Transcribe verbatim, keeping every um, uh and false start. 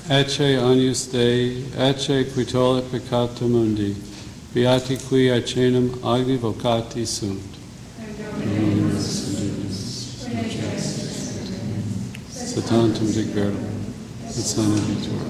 Ecce agnus Dei, ecce qui tollit peccata mundi, beati qui aecenum agni vocati sunt. Satantum Dei Verbo, et sana vitur.